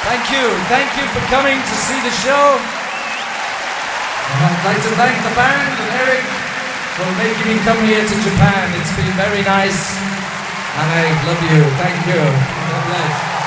Thank you. Thank you for coming to see the show. And I'd like to thank the band and Eric for making me come here to Japan. It's been very nice. And I love you. Thank you. God bless.